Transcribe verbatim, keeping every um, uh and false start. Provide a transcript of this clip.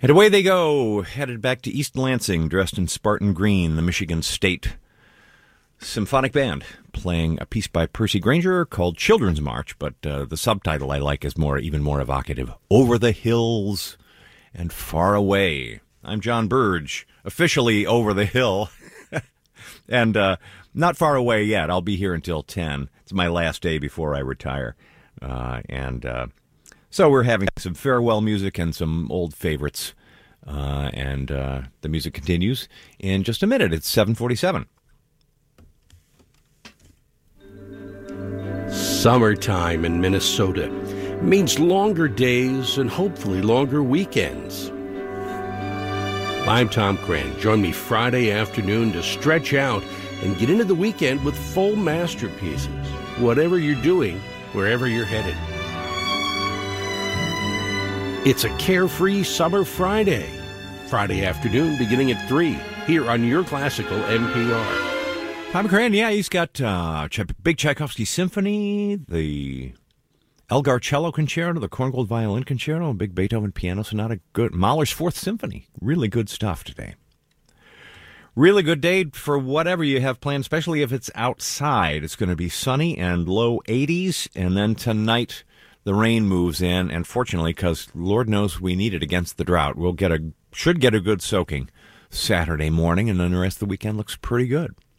And away they go, headed back to East Lansing, dressed in Spartan green, the Michigan State Symphonic Band, playing a piece by Percy Grainger called Children's March, but uh, the subtitle I like is more, even more evocative, Over the Hills and Far Away. I'm John Burge, officially over the hill, and uh, not far away yet. I'll be here until ten. It's my last day before I retire, uh, and... Uh, So we're having some farewell music and some old favorites, uh, and uh, the music continues in just a minute. It's seven forty-seven. Summertime in Minnesota means longer days and hopefully longer weekends. I'm Tom Cran. Join me Friday afternoon to stretch out and get into the weekend with full masterpieces, whatever you're doing, wherever you're headed. It's a carefree summer Friday. Friday afternoon beginning at three here on your classical N P R. Tom Cran, yeah, he's got uh, Big Tchaikovsky Symphony, the Elgar Cello Concerto, the Korngold Violin Concerto, Big Beethoven Piano Sonata, good Mahler's Fourth Symphony. Really good stuff today. Really good day for whatever you have planned, especially if it's outside. It's going to be sunny and low eighties, and then tonight the rain moves in, and fortunately, because Lord knows we need it against the drought, we'll get a should get a good soaking Saturday morning, and then the rest of the weekend looks pretty good.